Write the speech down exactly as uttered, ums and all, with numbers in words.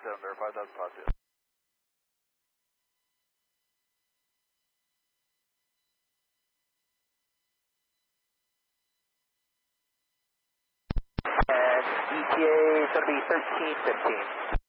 seven, verify that's positive. And E T A is going to be thirteen fifteen.